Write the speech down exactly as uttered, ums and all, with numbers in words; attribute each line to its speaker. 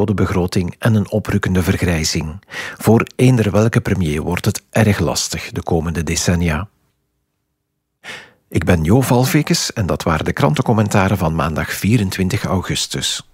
Speaker 1: ingewikkelde begroting en een oprukkende vergrijzing. Voor eender welke premier wordt het erg lastig de komende decennia. Ik ben Jo Valvekes en dat waren de krantencommentaren van maandag vierentwintig augustus.